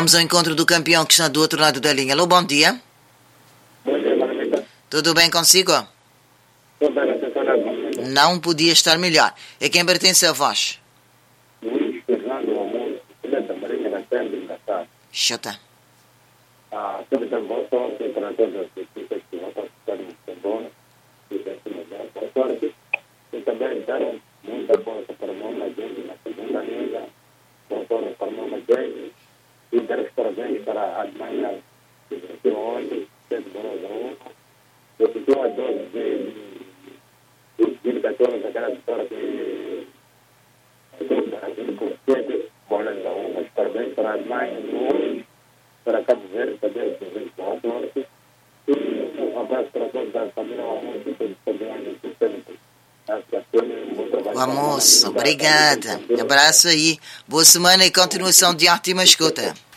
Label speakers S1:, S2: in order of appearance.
S1: Vamos ao encontro do campeão que está do outro lado da linha. Alô, bom dia.
S2: Bom dia, Maravita.
S1: Tudo bem consigo?
S2: Tudo bem, você está
S1: Não podia estar melhor. E quem pertence a voz?
S2: Luís Fernando Amor, da Marinha da Terra de Natal.
S1: Chuta.
S2: Tudo bem, boa sorte para todas as equipes que vão participar no futebol. Boa sorte. E também deram muita força para o Mama Gente na segunda liga. Boa sorte para o Mama Gente. E dar os parabéns para a manhã que venceu ontem, 7-1. Eu fiquei a 12 de 2014, daquela vitória que mas parabéns para as mães, para Cabo Verde, também, boa sorte. E um abraço para todos a família Almoço, que todos também
S1: Almoço, obrigada. Abraço aí. Boa semana e continuação de ótima escuta.